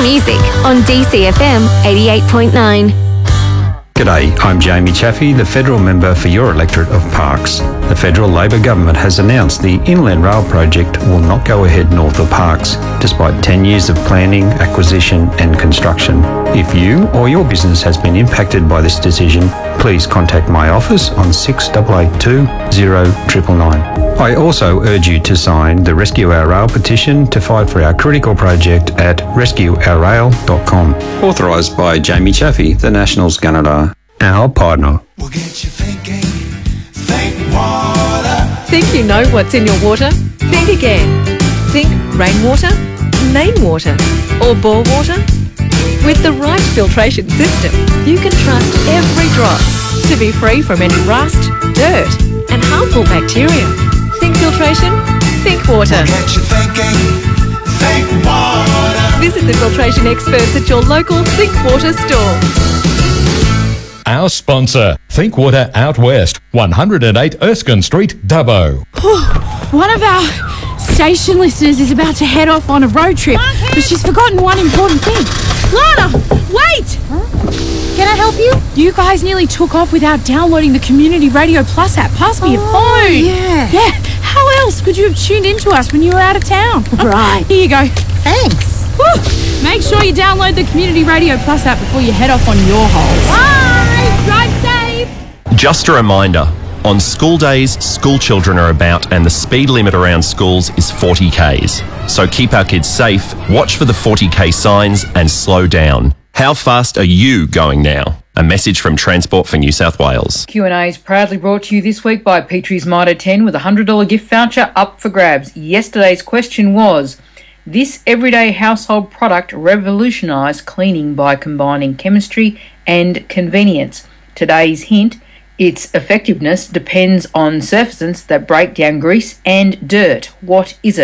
music on DCFM 88.9. G'day, I'm Jamie Chaffey, the Federal Member for your electorate of Parkes. The Federal Labor Government has announced the Inland Rail project will not go ahead north of Parkes, despite 10 years of planning, acquisition and construction. If you or your business has been impacted by this decision, please contact my office on 6882 0999. I also urge you to sign the Rescue Our Rail petition to fight for our critical project at rescueourrail.com. Authorised by Jamie Chaffey, the Nationals Gunnedah, our partner. We'll get you thinking, think water. Think you know what's in your water? Think again. Think rainwater, main water, or bore water? With the right filtration system, you can trust every drop to be free from any rust, dirt, and harmful bacteria. Think filtration, think water. We'll get you thinking, think water. Visit the filtration experts at your local Think Water store. Our sponsor, Think Water Out West, 108 Erskine Street, Dubbo. One of our station listeners is about to head off on a road trip, but she's forgotten one important thing. Lana, wait! Can I help you? You guys nearly took off without downloading the Community Radio Plus app. Pass me your phone. Yeah. Yeah. How else could you have tuned into us when you were out of town? Right. Here you go. Thanks. Whew. Make sure you download the Community Radio Plus app before you head off on your holes. Bye. Drive safe. Just a reminder, on school days, school children are about and the speed limit around schools is 40 Ks. So keep our kids safe, watch for the 40 K signs and slow down. How fast are you going now? A message from Transport for New South Wales. Q&A is proudly brought to you this week by Petrie's Mitre 10 with a $100 gift voucher up for grabs. Yesterday's question was, this everyday household product revolutionised cleaning by combining chemistry and convenience. Today's hint, its effectiveness depends on surfaces that break down grease and dirt. What is it?